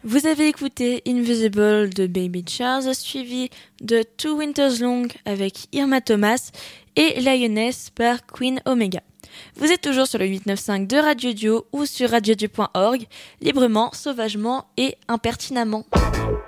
Vous avez écouté Invisible de Baby Charles, suivi de Two Winters Long avec Irma Thomas et Lioness par Queen Omega. Vous êtes toujours sur le 895 de Radio Dio ou sur radiodio.org, librement, sauvagement et impertinemment.